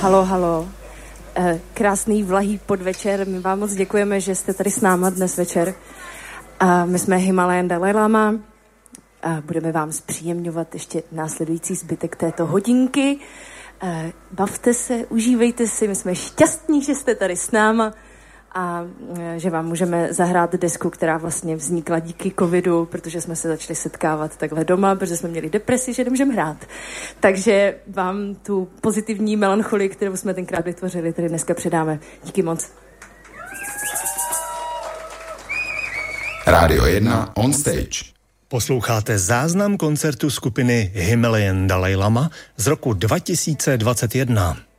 Halo. Krásný vlahý podvečer. My vám moc děkujeme, že jste tady s náma dnes večer. My jsme Himalayan Dalai Lama a budeme vám zpříjemňovat ještě následující zbytek této hodinky. Bavte se, užívejte si, my jsme šťastní, že jste tady s náma a že vám můžeme zahrát desku, která vlastně vznikla díky covidu, protože jsme se začali setkávat takhle doma, protože jsme měli depresi, že nemůžeme hrát. Takže vám tu pozitivní melancholii, kterou jsme tenkrát vytvořili, tady dneska předáme. Díky moc. Rádio 1 on stage. Posloucháte záznam koncertu skupiny Himalayan Dalai Lama z roku 2021.